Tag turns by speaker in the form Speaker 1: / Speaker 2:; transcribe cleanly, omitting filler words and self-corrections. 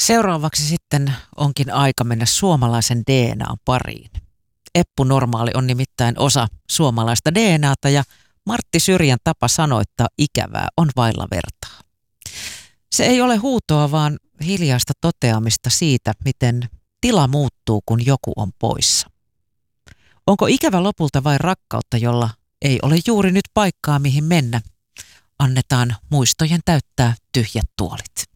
Speaker 1: Seuraavaksi sitten onkin aika mennä suomalaisen DNAn pariin. Eppu Normaali on nimittäin osa suomalaista DNAta ja Martti Syrjän tapa sanoittaa ikävää on vailla vertaa. Se ei ole huutoa, vaan hiljaista toteamista siitä, miten tila muuttuu, kun joku on poissa. Onko ikävä lopulta vain rakkautta, jolla ei ole juuri nyt paikkaa, mihin mennä? Annetaan muistojen täyttää tyhjät tuolit.